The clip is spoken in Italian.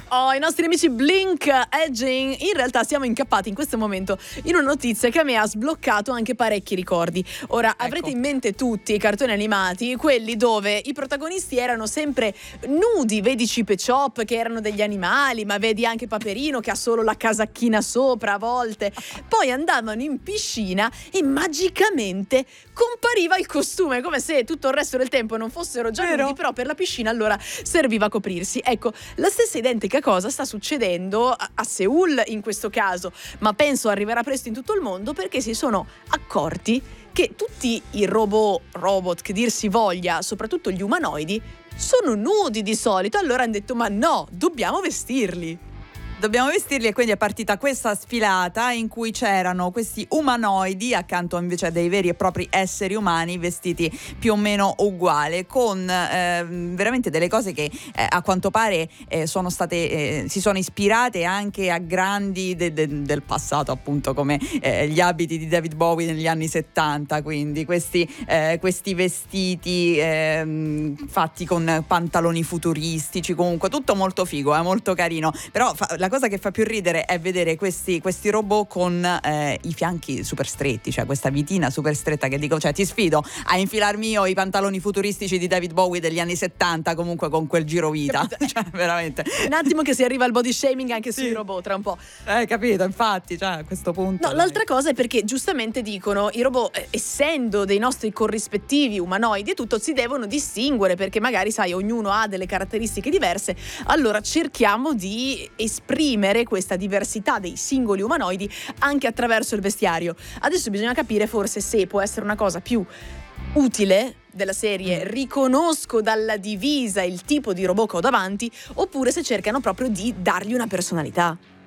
Oh, i nostri amici Blink Edging. In realtà siamo incappati in questo momento in una notizia che a me ha sbloccato anche parecchi ricordi. Ora, avrete in mente tutti i cartoni animati, quelli dove i protagonisti erano sempre nudi. Vedi Chip e Chop che erano degli animali, ma vedi anche Paperino che ha solo la casacchina sopra a volte. Poi andavano in piscina e magicamente compariva il costume, come se tutto il resto del tempo non fossero già nudi, però per la piscina allora serviva a coprirsi. Ecco, la stessa identica cosa sta succedendo a Seul in questo caso, ma penso arriverà presto in tutto il mondo, perché si sono accorti che tutti i robot che dir si voglia, soprattutto gli umanoidi, sono nudi di solito. Allora hanno detto: ma no, dobbiamo vestirli. E quindi è partita questa sfilata in cui c'erano questi umanoidi accanto invece a dei veri e propri esseri umani vestiti più o meno uguale, con veramente delle cose che a quanto pare sono state si sono ispirate anche a grandi del passato, appunto, come gli abiti di David Bowie negli anni 70, quindi questi vestiti fatti con pantaloni futuristici, comunque tutto molto figo, molto carino. Però la cosa che fa più ridere è vedere questi robot con i fianchi super stretti, cioè questa vitina super stretta, che dico, cioè ti sfido a infilarmi io i pantaloni futuristici di David Bowie degli anni 70 comunque con quel girovita. Cioè veramente un attimo che si arriva al body shaming anche sui robot tra un po'. Capito, infatti, cioè a questo punto. No, l'altra cosa è perché giustamente dicono i robot, essendo dei nostri corrispettivi umanoidi e tutto, si devono distinguere, perché magari sai ognuno ha delle caratteristiche diverse. Allora cerchiamo di esprimere questa diversità dei singoli umanoidi anche attraverso il vestiario. Adesso bisogna capire forse se può essere una cosa più utile della serie riconosco dalla divisa il tipo di robot che ho davanti, oppure se cercano proprio di dargli una personalità.